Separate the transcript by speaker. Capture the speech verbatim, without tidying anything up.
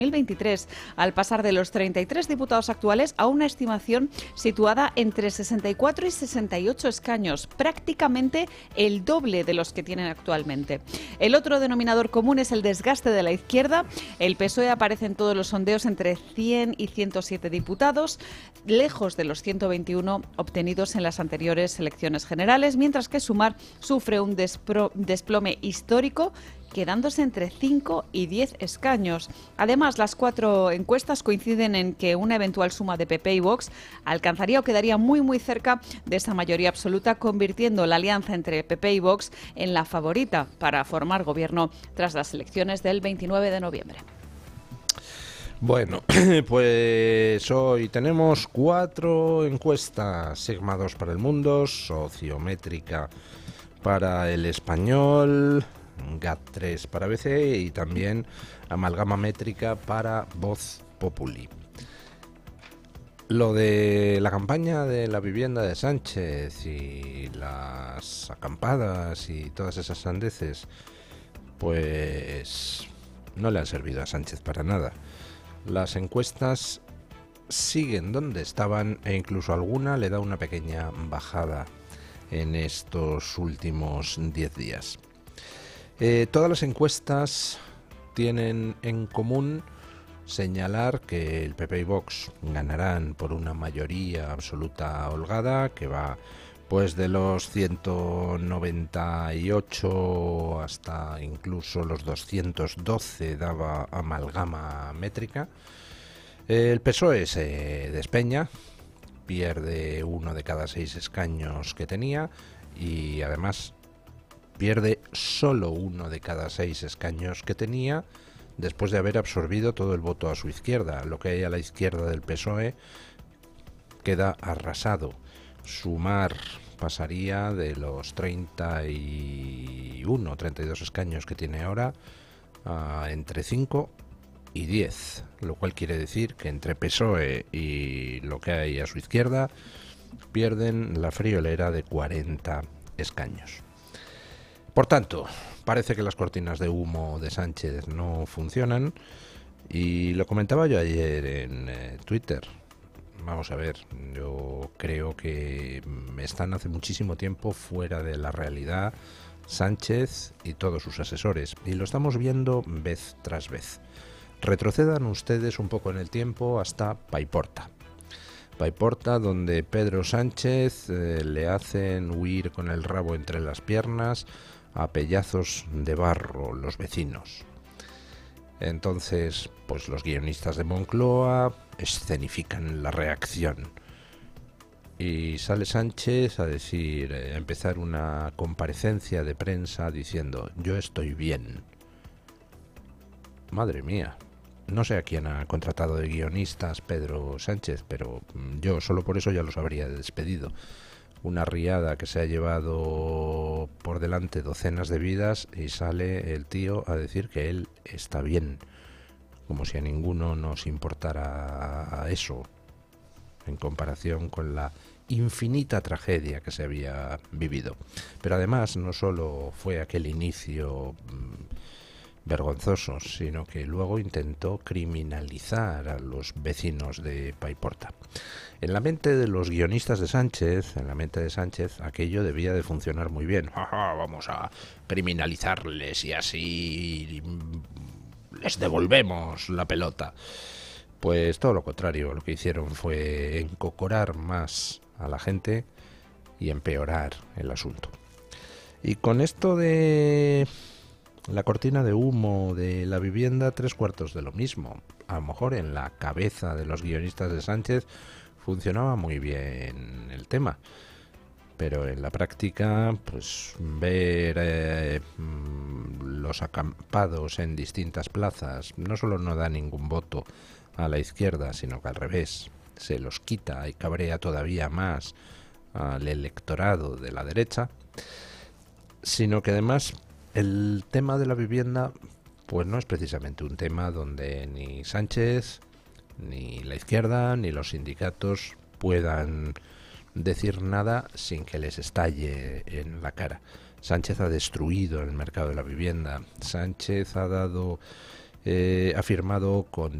Speaker 1: dos mil veintitrés, al pasar de los treinta y tres diputados actuales a una estimación situada entre sesenta y cuatro y sesenta y ocho escaños, prácticamente el doble de los que tienen actualmente. El otro denominador común es el desgaste de la izquierda. El P S O E aparece en todos los sondeos entre cien y ciento siete diputados, lejos de los ciento veintiuno obtenidos en las anteriores elecciones generales, mientras que Sumar sufre un despro- desplome histórico, quedándose entre cinco y diez escaños. Además, las cuatro encuestas coinciden en que una eventual suma de P P y Vox alcanzaría o quedaría muy muy cerca de esa mayoría absoluta, convirtiendo la alianza entre P P y Vox en la favorita para formar gobierno tras las elecciones del veintinueve de noviembre.
Speaker 2: Bueno, pues hoy tenemos cuatro encuestas: Sigma dos para El Mundo, Sociométrica para El Español, G A T tres para B C y también Amalgama Métrica para Voz Populi. Lo de la campaña de la vivienda de Sánchez y las acampadas y todas esas sandeces, pues no le han servido a Sánchez para nada. Las encuestas siguen donde estaban e incluso alguna le da una pequeña bajada en estos últimos diez días. Eh, todas las encuestas tienen en común señalar que el P P y Vox ganarán por una mayoría absoluta holgada que va pues de los ciento noventa y ocho hasta incluso los doscientos doce daba Amalgama Métrica. El P S O E se despeña, pierde uno de cada seis escaños que tenía y además pierde solo uno de cada seis escaños que tenía después de haber absorbido todo el voto a su izquierda. Lo que hay a la izquierda del P S O E queda arrasado. Sumar pasaría de los treinta y uno, treinta y dos escaños que tiene ahora a entre cinco y diez, lo cual quiere decir que entre P S O E y lo que hay a su izquierda pierden la friolera de cuarenta escaños. Por tanto, parece que las cortinas de humo de Sánchez no funcionan y lo comentaba yo ayer en eh, Twitter. Vamos a ver, yo creo que están hace muchísimo tiempo fuera de la realidad Sánchez y todos sus asesores y lo estamos viendo vez tras vez. Retrocedan ustedes un poco en el tiempo hasta Paiporta. Paiporta, donde Pedro Sánchez eh, le hacen huir con el rabo entre las piernas a pellazos de barro los vecinos. Entonces, pues los guionistas de Moncloa escenifican la reacción. Y sale Sánchez a decir, a empezar una comparecencia de prensa diciendo, yo estoy bien. Madre mía. No sé a quién ha contratado de guionistas Pedro Sánchez, pero yo solo por eso ya los habría despedido. Una riada que se ha llevado por delante docenas de vidas y sale el tío a decir que él está bien, como si a ninguno nos importara eso, en comparación con la infinita tragedia que se había vivido. Pero además no solo fue aquel inicio vergonzoso, sino que luego intentó criminalizar a los vecinos de Paiporta. En la mente de los guionistas de Sánchez, en la mente de Sánchez, aquello debía de funcionar muy bien. ¡Ja, vamos a criminalizarles y así les devolvemos la pelota! Pues todo lo contrario, lo que hicieron fue encocorar más a la gente y empeorar el asunto. Y con esto de la cortina de humo de la vivienda, tres cuartos de lo mismo. A lo mejor en la cabeza de los guionistas de Sánchez funcionaba muy bien el tema, pero en la práctica, pues ver eh, los acampados en distintas plazas no solo no da ningún voto a la izquierda, sino que al revés, se los quita y cabrea todavía más al electorado de la derecha, sino que además el tema de la vivienda pues no es precisamente un tema donde ni Sánchez, ni la izquierda, ni los sindicatos puedan decir nada sin que les estalle en la cara. Sánchez ha destruido el mercado de la vivienda. Sánchez ha dado eh, ha firmado con